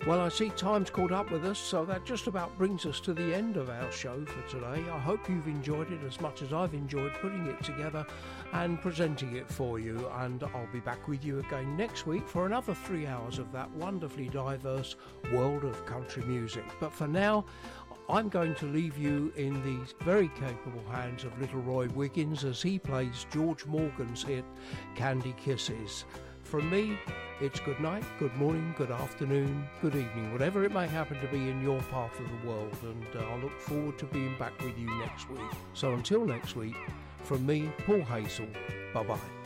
Well, I see time's caught up with us, so that just about brings us to the end of our show for today. I hope you've enjoyed it as much as I've enjoyed putting it together and presenting it for you, and I'll be back with you again next week for another 3 hours of that wonderfully diverse world of country music. But for now, I'm going to leave you in the very capable hands of little Roy Wiggins as he plays George Morgan's hit Candy Kisses. From me, it's good night, good morning, good afternoon, good evening, whatever it may happen to be in your part of the world, and I look forward to being back with you next week. So until next week, from me, Paul Hazel, bye-bye.